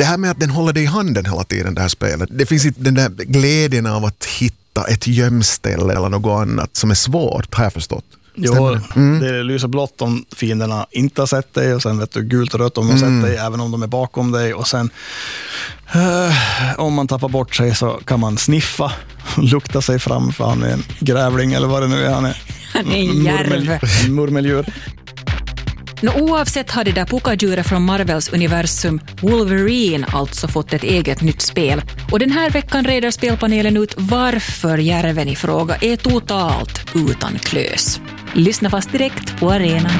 det här med att den håller dig i handen hela tiden, det här spelet. Det finns inte den där glädjen av att hitta ett gömställe eller något annat som är svårt, har jag förstått. Jo, det lyser blått om fienderna inte har sett dig, och sen vet du gult och rött om de har sett dig, även om de är bakom dig, och sen om man tappar bort sig så kan man sniffa och lukta sig fram, för han är en grävling eller vad det nu är. Han är en järv. En murmeldjur. Oavsett har det där pokadjuret från Marvels universum, Wolverine, alltså fått ett eget nytt spel. Och den här veckan reder spelpanelen ut varför järven i fråga är totalt utan klös. Lyssna fast direkt på arenan.